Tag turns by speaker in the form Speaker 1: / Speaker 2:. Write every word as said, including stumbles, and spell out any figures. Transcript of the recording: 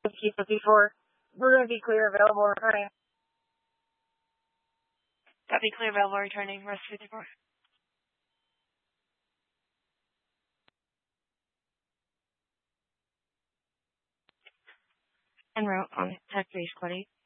Speaker 1: Key fifty-four. We're going to be clear, available, returning.
Speaker 2: Copy, clear, available, returning, rest fifty-four. En route on tech base, buddy.